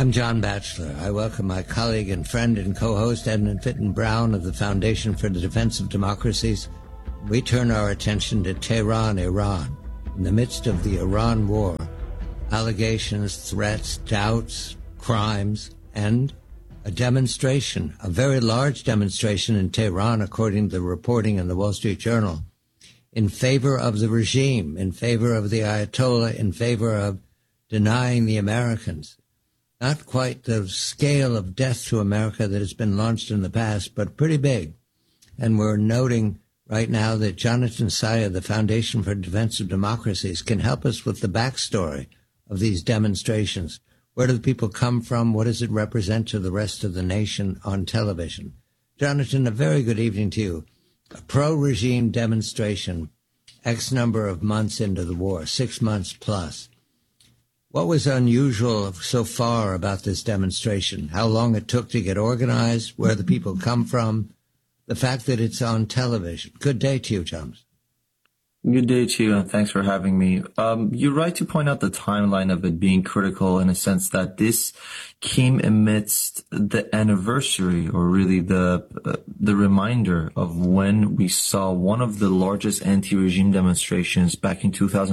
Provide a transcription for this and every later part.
I'm John Batchelor. I welcome my colleague and friend and co-host Edmund Fitton Brown of the Foundation for the Defense of Democracies. We turn our attention to Tehran, Iran. In the midst of the Iran war, allegations, threats, doubts, crimes, and a demonstration, a very large demonstration in Tehran, according to the reporting in the Wall Street Journal, in favor of the regime, in favor of the Ayatollah, in favor of denying the Americans. Not quite the scale of death to America that has been launched in the past, but pretty big. And we're noting right now that Jonathan Saya, the Foundation for Defense of Democracies, can help us with the backstory of these demonstrations. Where do the people come from? What does it represent to the rest of the nation on television? Jonathan, a very good evening to you. A pro-regime demonstration, X number of months into the war, 6 months plus. What was unusual so far about this demonstration? How long it took to get organized, where the people come from, the fact that it's on television. Good day to you, James. Good day to you, and thanks for having me. You're right to point out the timeline of it being critical in a sense that this came amidst the anniversary, or really the reminder of when we saw one of the largest anti-regime demonstrations back in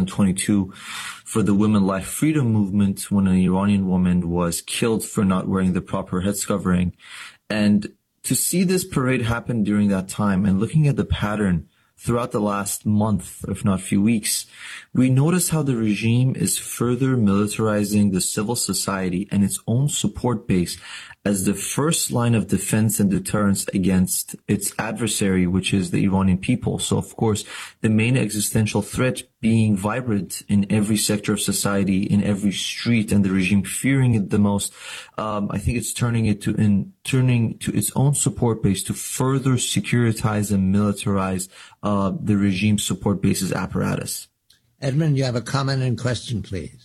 2022 for the Women Life Freedom movement, when an Iranian woman was killed for not wearing the proper head covering. And to see this parade happen during that time and looking at the pattern throughout the last month, if not few weeks, we notice how the regime is further militarizing the civil society and its own support base as the first line of defense and deterrence against its adversary, which is the Iranian people. So, of course, the main existential threat being vibrant in every sector of society, in every street, and the regime fearing it the most. I think it's turning to its own support base to further securitize and militarize the regime's support base's apparatus. Edmund, you have a comment and question, please.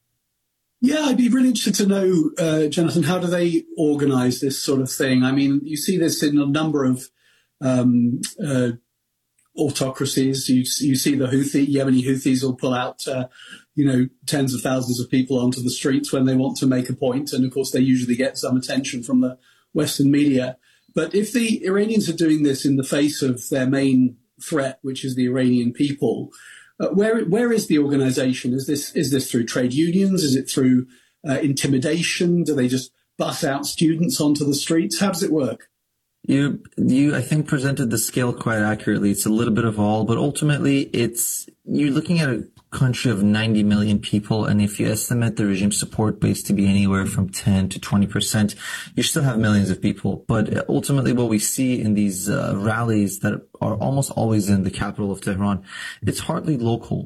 Yeah, I'd be really interested to know, Jonathan, how do they organize this sort of thing? I mean, you see this in a number of autocracies. You see the Yemeni Houthis will pull out, tens of thousands of people onto the streets when they want to make a point. And, of course, they usually get some attention from the Western media. But if the Iranians are doing this in the face of their main threat, which is the Iranian people, where is the organization? Is this through trade unions? Is it through intimidation? Do they just bus out students onto the streets? How does it work? You I think presented the scale quite accurately. It's a little bit of all, but ultimately you're looking at a country of 90 million people, and if you estimate the regime support base to be anywhere from 10 to 20%, you still have millions of people. But ultimately what we see in these rallies that are almost always in the capital of Tehran, it's hardly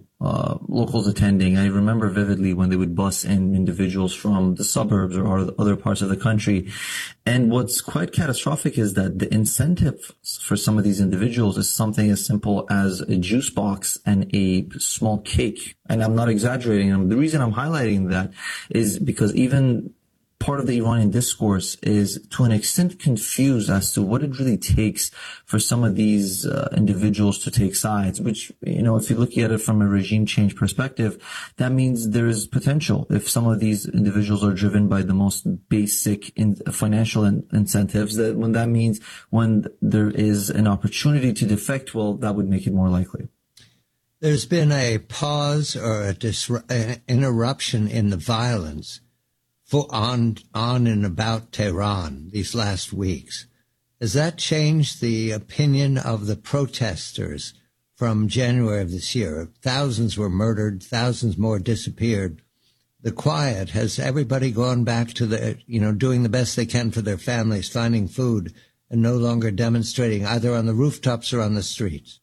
locals attending. I remember vividly when they would bus in individuals from the suburbs or other parts of the country. And what's quite catastrophic is that the incentive for some of these individuals is something as simple as a juice box and a small cake. And I'm not exaggerating. The reason I'm highlighting that is because even part of the Iranian discourse is to an extent confused as to what it really takes for some of these individuals to take sides, which, if you look at it from a regime change perspective, that means there is potential. If some of these individuals are driven by the most basic financial incentives, that means when there is an opportunity to defect, well, that would make it more likely. There's been a pause or an interruption in the violence on and about Tehran these last weeks. Has that changed the opinion of the protesters from January of this year? Thousands were murdered, thousands more disappeared. The quiet, has everybody gone back to doing the best they can for their families, finding food, and no longer demonstrating either on the rooftops or on the streets?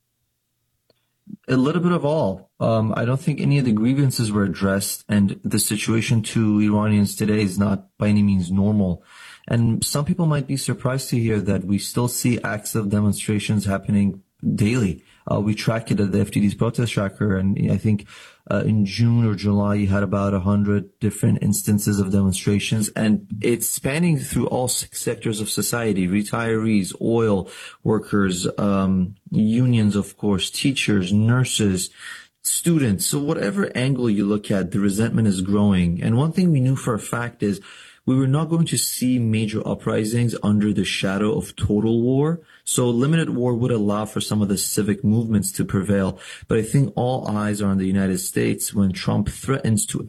A little bit of all. I don't think any of the grievances were addressed, and the situation to Iranians today is not by any means normal. And some people might be surprised to hear that we still see acts of demonstrations happening daily. We track it at the FTD's protest tracker, and I think in June or July you had about 100 different instances of demonstrations, and it's spanning through all sectors of society: retirees, oil workers, unions, of course, teachers, nurses, students. So whatever angle you look at, the resentment is growing. And one thing we knew for a fact is we were not going to see major uprisings under the shadow of total war. So limited war would allow for some of the civic movements to prevail. But I think all eyes are on the United States when Trump threatens to